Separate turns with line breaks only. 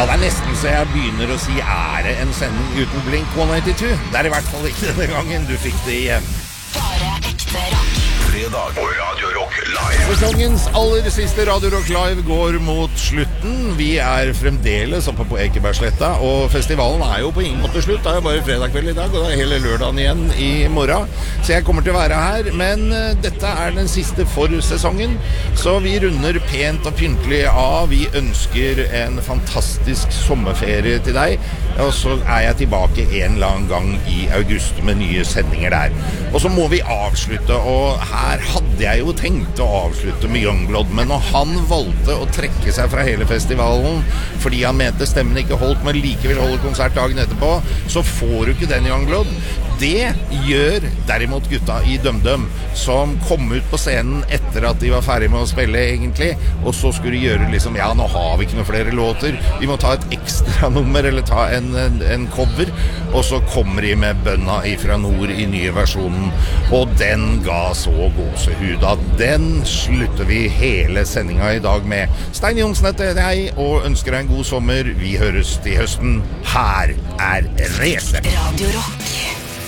det nesten så jeg begynner å si, det en sending uten Blink 182? Det I hvert fall ikke denne gangen du fikk det igjen.
Bare ekte rock.
Fredag på Radio Rock Live.
Sesongens aller siste Radio Rock Live går mot slutten. Vi fremdeles oppe på Ekebergsletta, og festivalen jo på ingen måte slutt. Det jo bare fredag kveld I dag, og det hele lørdagen igjen I morgen. Så jeg kommer til å være her, men dette den siste for sesongen. Så vi runder pent og pyntelig av. Vi ønsker en fantastisk sommerferie til deg, og så jeg tilbake en eller annen gang I august med nye sendinger der. Og så må vi avslutte, og her hadde jeg jo tenkt å avslutte med Youngblood, men når han valgte å trekke seg fra hele festivalen fordi han mente stemmen ikke holdt, men likevel holder konsert dagen etterpå, så får du ikke den Youngblood. Det gjør derimot gutta I DumDum, som kom ut på scenen etter at de var ferdig med å spille egentlig, og så skulle de gjøre liksom, nå har vi ikke noen flere låter, vi må ta et ekstra nummer, eller ta en cover, og så kommer de med Bønna fra nord I nye versjonen, og den ga så gåsehud at den slutter vi hele sendinga I dag med. Stein Johnsen heter jeg, og ønsker deg en god sommer. Vi høres til høsten. Her Racer.
Radio Rock.